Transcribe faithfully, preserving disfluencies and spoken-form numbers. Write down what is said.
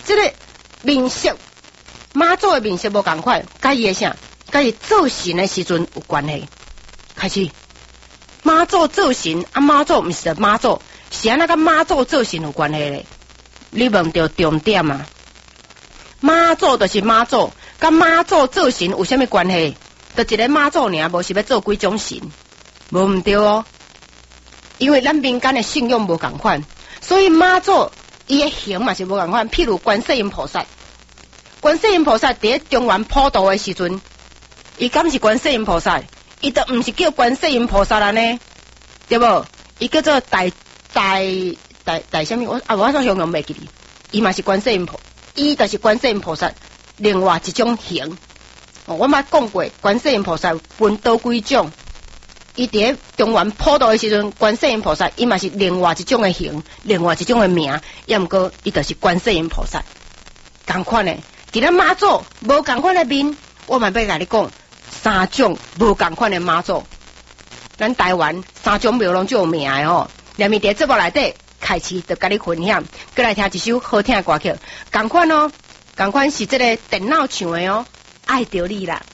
这个面色，妈祖的面色无同款，甲伊的啥，甲伊做神的时阵有关系。开始，妈祖做神，啊妈祖毋是妈祖，是安那甲妈祖做神有关系咧？你问到重点啊！妈祖就是妈祖，甲妈祖做神有啥物关系？就一个妈祖尔，无是要做几种神，无毋对哦。因为咱民间的信用无共款，所以妈祖伊的形嘛是无共款。譬如观世音菩萨，观世音菩萨伫中原普渡的时阵，伊敢是观世音菩萨？伊都毋是叫观世音菩萨啦呢，对无？伊叫做大大大大什么？我啊，我怎形容袂记哩？伊嘛是观世音菩，伊就是观世音菩萨另外一种形。哦，我捌讲过，观世音菩萨分多几种。伊伫中原普渡的时阵，观世音菩萨伊嘛是另外一种的形，另外一种的名，也毋过伊就是观世音菩萨。同款的，伫咱妈祖无同款的面，我嘛要甲你讲三种无同款的妈祖。咱台湾三种庙拢就有名的吼，连面伫节目内底开始就甲你分享，过来听一首好听的歌曲。同款哦，同款是这个电脑唱的哦，爱着你啦。